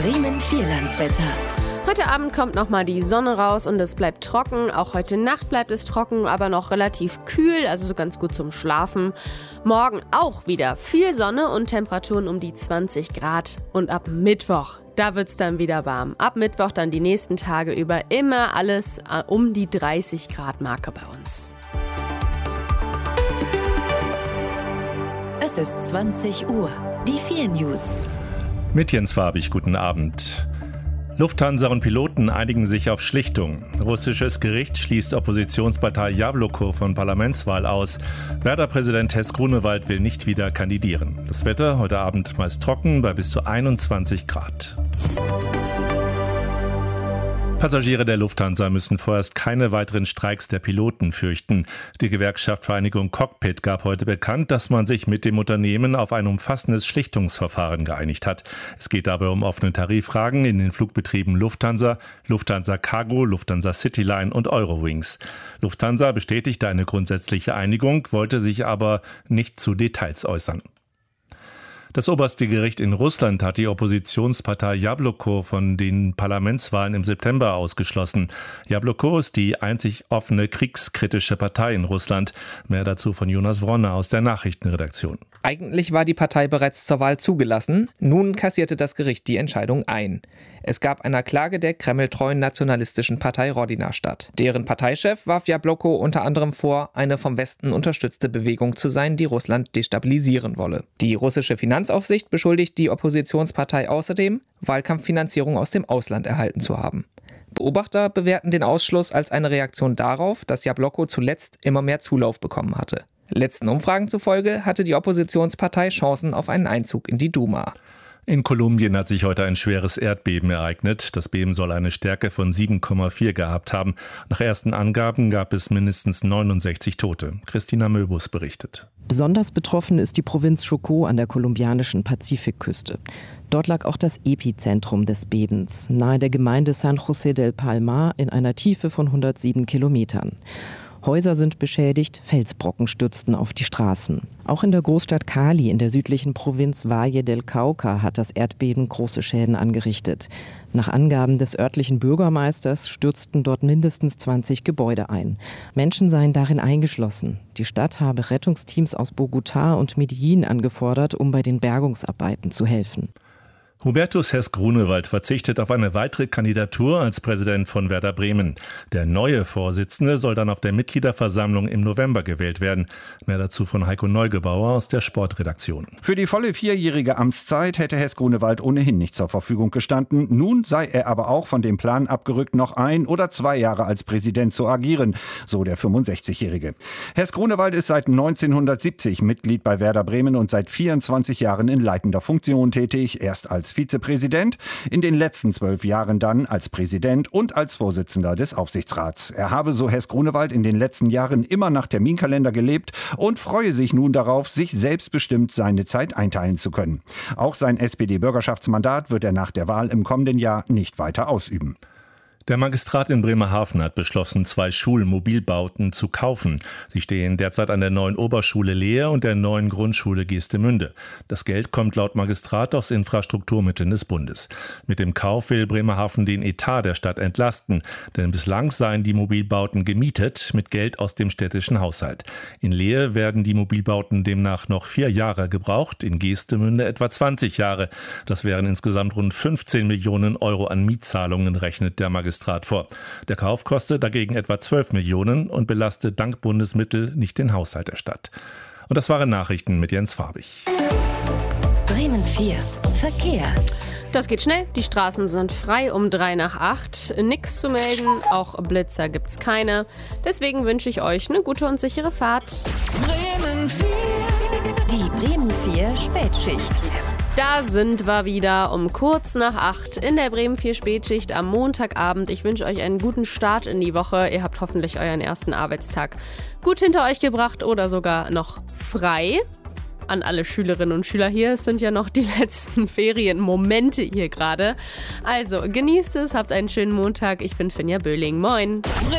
Bremen Vierlandswetter. Heute Abend kommt nochmal die Sonne raus und es bleibt trocken. Auch heute Nacht bleibt es trocken, aber noch relativ kühl, also so ganz gut zum Schlafen. Morgen auch wieder viel Sonne und Temperaturen um die 20 Grad. Und ab Mittwoch, da wird es dann wieder warm. Ab Mittwoch dann die nächsten Tage über immer alles um die 30 Grad Marke bei uns. Es ist 20 Uhr. Die 4 News. Mit Jens Farbig, guten Abend. Lufthansa und Piloten einigen sich auf Schlichtung. Russisches Gericht schließt Oppositionspartei Jabloko von Parlamentswahl aus. Werder-Präsident Hess Grunewald will nicht wieder kandidieren. Das Wetter heute Abend meist trocken bei bis zu 21 Grad. Passagiere der Lufthansa müssen vorerst keine weiteren Streiks der Piloten fürchten. Die Gewerkschaft Vereinigung Cockpit gab heute bekannt, dass man sich mit dem Unternehmen auf ein umfassendes Schlichtungsverfahren geeinigt hat. Es geht dabei um offene Tariffragen in den Flugbetrieben Lufthansa, Lufthansa Cargo, Lufthansa Cityline und Eurowings. Lufthansa bestätigte eine grundsätzliche Einigung, wollte sich aber nicht zu Details äußern. Das oberste Gericht in Russland hat die Oppositionspartei Jabloko von den Parlamentswahlen im September ausgeschlossen. Jabloko ist die einzig offene kriegskritische Partei in Russland. Mehr dazu von Jonas Wronner aus der Nachrichtenredaktion. Eigentlich war die Partei bereits zur Wahl zugelassen. Nun kassierte das Gericht die Entscheidung ein. Es gab einer Klage der kremltreuen nationalistischen Partei Rodina statt. Deren Parteichef warf Jabloko unter anderem vor, eine vom Westen unterstützte Bewegung zu sein, die Russland destabilisieren wolle. Die russische Finanzaufsicht beschuldigt die Oppositionspartei außerdem, Wahlkampffinanzierung aus dem Ausland erhalten zu haben. Beobachter bewerten den Ausschluss als eine Reaktion darauf, dass Jabloko zuletzt immer mehr Zulauf bekommen hatte. Letzten Umfragen zufolge hatte die Oppositionspartei Chancen auf einen Einzug in die Duma. In Kolumbien hat sich heute ein schweres Erdbeben ereignet. Das Beben soll eine Stärke von 7,4 gehabt haben. Nach ersten Angaben gab es mindestens 69 Tote. Christina Möbus berichtet. Besonders betroffen ist die Provinz Chocó an der kolumbianischen Pazifikküste. Dort lag auch das Epizentrum des Bebens, nahe der Gemeinde San José del Palmar in einer Tiefe von 107 Kilometern. Häuser sind beschädigt, Felsbrocken stürzten auf die Straßen. Auch in der Großstadt Cali in der südlichen Provinz Valle del Cauca hat das Erdbeben große Schäden angerichtet. Nach Angaben des örtlichen Bürgermeisters stürzten dort mindestens 20 Gebäude ein. Menschen seien darin eingeschlossen. Die Stadt habe Rettungsteams aus Bogotá und Medellín angefordert, um bei den Bergungsarbeiten zu helfen. Hubertus Hess Grunewald verzichtet auf eine weitere Kandidatur als Präsident von Werder Bremen. Der neue Vorsitzende soll dann auf der Mitgliederversammlung im November gewählt werden. Mehr dazu von Heiko Neugebauer aus der Sportredaktion. Für die volle 4-jährige Amtszeit hätte Hess Grunewald ohnehin nicht zur Verfügung gestanden. Nun sei er aber auch von dem Plan abgerückt, noch 1 oder 2 Jahre als Präsident zu agieren, so der 65-Jährige. Hess Grunewald ist seit 1970 Mitglied bei Werder Bremen und seit 24 Jahren in leitender Funktion tätig, erst als Vizepräsident, in den letzten 12 Jahren dann als Präsident und als Vorsitzender des Aufsichtsrats. Er habe, so Hess Grunewald, in den letzten Jahren immer nach Terminkalender gelebt und freue sich nun darauf, sich selbstbestimmt seine Zeit einteilen zu können. Auch sein SPD-Bürgerschaftsmandat wird er nach der Wahl im kommenden Jahr nicht weiter ausüben. Der Magistrat in Bremerhaven hat beschlossen, 2 Schulmobilbauten zu kaufen. Sie stehen derzeit an der neuen Oberschule Lehe und der neuen Grundschule Geestemünde. Das Geld kommt laut Magistrat aus Infrastrukturmitteln des Bundes. Mit dem Kauf will Bremerhaven den Etat der Stadt entlasten, denn bislang seien die Mobilbauten gemietet mit Geld aus dem städtischen Haushalt. In Lehe werden die Mobilbauten demnach noch 4 Jahre gebraucht, in Geestemünde etwa 20 Jahre. Das wären insgesamt rund 15 Millionen Euro an Mietzahlungen, rechnet der Magistrat vor. Der Kauf kostet dagegen etwa 12 Millionen und belastet dank Bundesmittel nicht den Haushalt der Stadt. Und das waren Nachrichten mit Jens Farbig. Bremen 4. Verkehr. Das geht schnell. Die Straßen sind frei um 7:55. Nix zu melden. Auch Blitzer gibt's keine. Deswegen wünsche ich euch eine gute und sichere Fahrt. Bremen 4. Die Bremen 4 Spätschicht. Da sind wir wieder um kurz nach 8 in der Bremen 4 Spätschicht am Montagabend. Ich wünsche euch einen guten Start in die Woche. Ihr habt hoffentlich euren ersten Arbeitstag gut hinter euch gebracht oder sogar noch frei. An alle Schülerinnen und Schüler hier, es sind ja noch die letzten Ferienmomente hier gerade. Also genießt es, habt einen schönen Montag. Ich bin Finja Böhling. Moin.